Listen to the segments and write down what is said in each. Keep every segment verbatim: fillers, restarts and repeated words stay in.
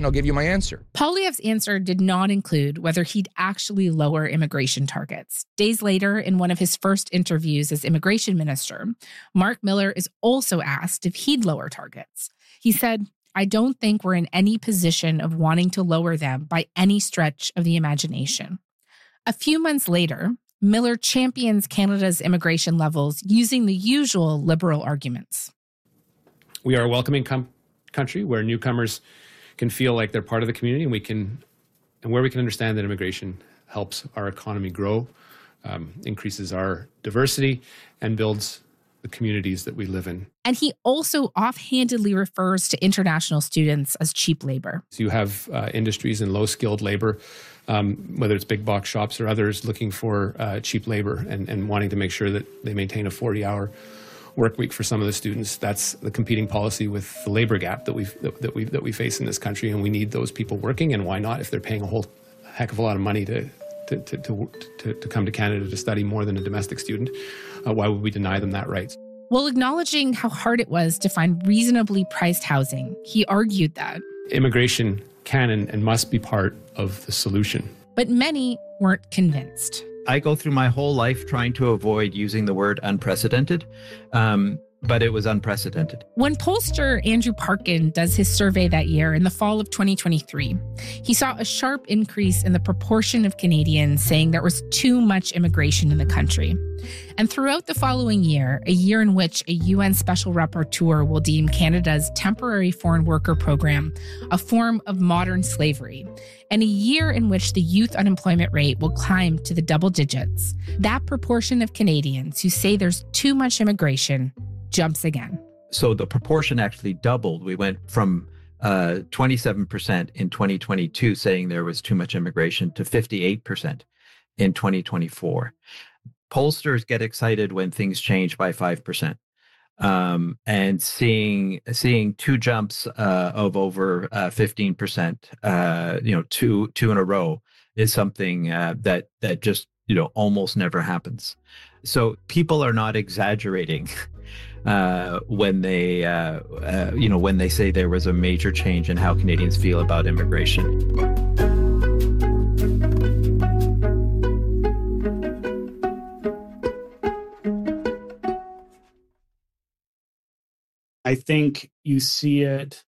question, I'll give you my answer. Poilievre's answer did not include whether he'd actually lower immigration targets. Days later, in one of his first interviews as immigration minister, Mark Miller is also asked if he'd lower targets. He said, "I don't think we're in any position of wanting to lower them by any stretch of the imagination." A few months later, Miller champions Canada's immigration levels using the usual Liberal arguments. We are a welcoming com- country where newcomers can feel like they're part of the community, and we can, and where we can understand that immigration helps our economy grow, um, increases our diversity, and builds the communities that we live in. And he also offhandedly refers to international students as cheap labor. So you have uh, industries and low-skilled labor, um, whether it's big box shops or others, looking for uh, cheap labor and, and wanting to make sure that they maintain a forty-hour work week for some of the students. That's the competing policy with the labor gap that we that, that we that we face in this country, and we need those people working. And why not? If they're paying a whole heck of a lot of money to to to to, to, to come to Canada to study more than a domestic student, uh, why would we deny them that right? While acknowledging how hard it was to find reasonably priced housing, he argued that immigration can and, and must be part of the solution. But many weren't convinced. I go through my whole life trying to avoid using the word unprecedented, um, but it was unprecedented. When pollster Andrew Parkin does his survey that year in the fall of twenty twenty-three, he saw a sharp increase in the proportion of Canadians saying there was too much immigration in the country. And throughout the following year, a year in which a U N Special Rapporteur will deem Canada's temporary foreign worker program a form of modern slavery, and a year in which the youth unemployment rate will climb to the double digits, that proportion of Canadians who say there's too much immigration jumps again. So the proportion actually doubled. We went from uh, twenty-seven percent in twenty twenty-two saying there was too much immigration to fifty-eight percent in twenty twenty-four. Pollsters get excited when things change by five percent. Um, and seeing seeing two jumps uh, of over uh, fifteen percent, uh, you know, two two in a row is something uh, that that just, you know, almost never happens. So people are not exaggerating uh, when they, uh, uh, you know, when they say there was a major change in how Canadians feel about immigration. I think you see it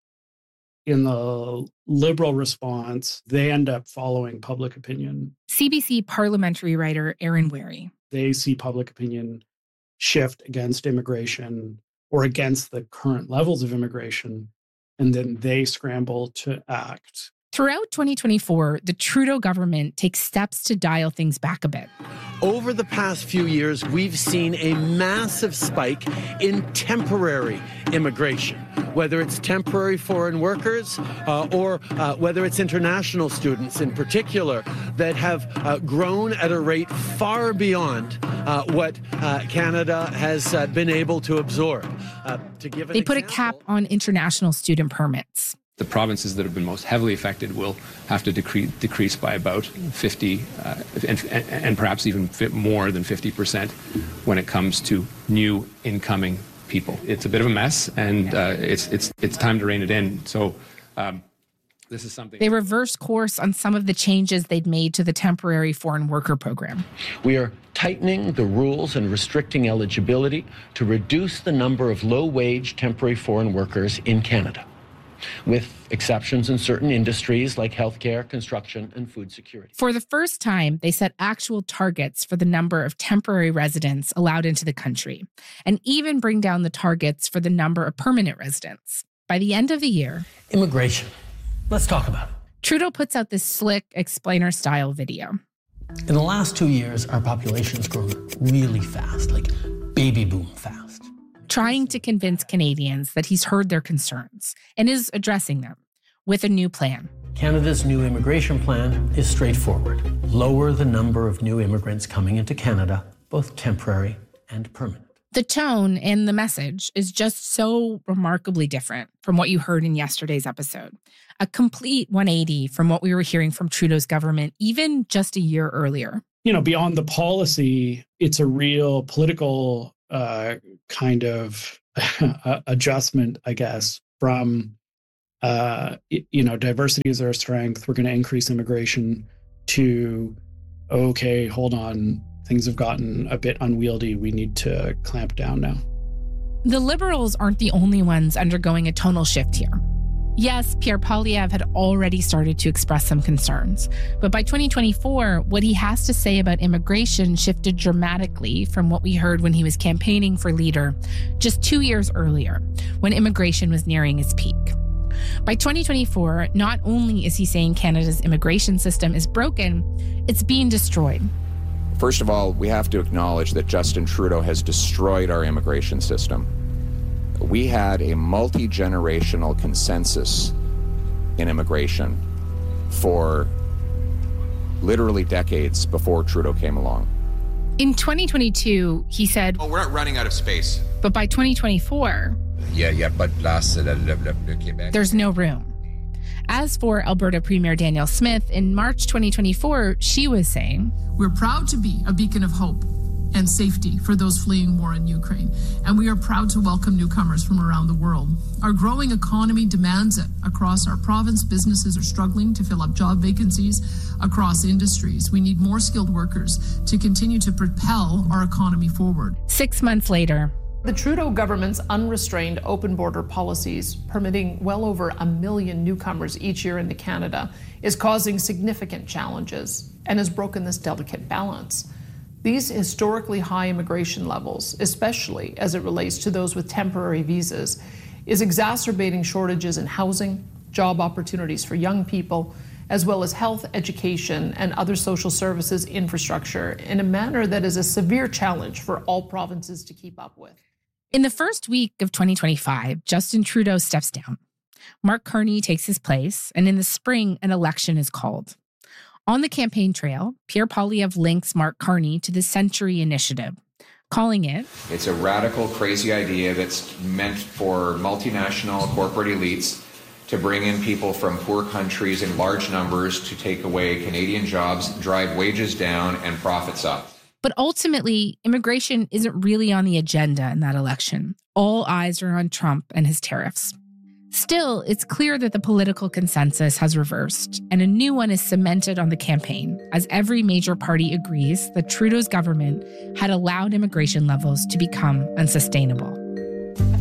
in the Liberal response. They end up following public opinion. C B C parliamentary writer Aaron Wherry. They see public opinion shift against immigration or against the current levels of immigration, and then they scramble to act. Throughout twenty twenty-four, the Trudeau government takes steps to dial things back a bit. Over the past few years, we've seen a massive spike in temporary immigration, whether it's temporary foreign workers uh, or uh, whether it's international students in particular that have uh, grown at a rate far beyond uh, what uh, Canada has uh, been able to absorb. Uh, to give an they put example, a cap on international student permits. The provinces that have been most heavily affected will have to decrease, decrease by about fifty, uh, and, and perhaps even more than fifty percent when it comes to new incoming people. It's a bit of a mess, and uh, it's it's it's time to rein it in. So um, this is something. They reversed course on some of the changes they'd made to the temporary foreign worker program. We are tightening the rules and restricting eligibility to reduce the number of low-wage temporary foreign workers in Canada, with exceptions in certain industries like healthcare, construction, and food security. For the first time, they set actual targets for the number of temporary residents allowed into the country, and even bring down the targets for the number of permanent residents. By the end of the year, immigration. Let's talk about it. Trudeau puts out this slick explainer-style video. In the last two years, our population has grown really fast, like baby boom fast. Trying to convince Canadians that he's heard their concerns and is addressing them with a new plan. Canada's new immigration plan is straightforward. Lower the number of new immigrants coming into Canada, both temporary and permanent. The tone and the message is just so remarkably different from what you heard in yesterday's episode. A complete one eighty from what we were hearing from Trudeau's government even just a year earlier. You know, beyond the policy, it's a real political uh, kind of adjustment, I guess, from uh, you know, diversity is our strength. We're going to increase immigration, to, okay, hold on, things have gotten a bit unwieldy. We need to clamp down now. The Liberals aren't the only ones undergoing a tonal shift here. Yes, Pierre Poilievre had already started to express some concerns, but by twenty twenty-four, what he has to say about immigration shifted dramatically from what we heard when he was campaigning for leader just two years earlier, when immigration was nearing its peak. By twenty twenty-four, not only is he saying Canada's immigration system is broken, it's being destroyed. First of all, we have to acknowledge that Justin Trudeau has destroyed our immigration system. We had a multi-generational consensus in immigration for literally decades before Trudeau came along. In twenty twenty-two, he said, "Oh, we're not running out of space." But by twenty twenty-four, there's no room. As for Alberta Premier Danielle Smith, in March twenty twenty-four, she was saying, "We're proud to be a beacon of hope and safety for those fleeing war in Ukraine, and we are proud to welcome newcomers from around the world. Our growing economy demands it. Across our province, businesses are struggling to fill up job vacancies across industries. We need more skilled workers to continue to propel our economy forward." Six months later, the Trudeau government's unrestrained open border policies, permitting well over a million newcomers each year into Canada, is causing significant challenges and has broken this delicate balance. These historically high immigration levels, especially as it relates to those with temporary visas, is exacerbating shortages in housing, job opportunities for young people, as well as health, education, and other social services infrastructure in a manner that is a severe challenge for all provinces to keep up with. In the first week of twenty twenty-five, Justin Trudeau steps down. Mark Carney takes his place, and in the spring, an election is called. On the campaign trail, Pierre Poilievre links Mark Carney to the Century Initiative, calling it, "It's a radical, crazy idea that's meant for multinational corporate elites to bring in people from poor countries in large numbers to take away Canadian jobs, drive wages down, and profits up." But ultimately, immigration isn't really on the agenda in that election. All eyes are on Trump and his tariffs. Still, it's clear that the political consensus has reversed, and a new one is cemented on the campaign, as every major party agrees that Trudeau's government had allowed immigration levels to become unsustainable.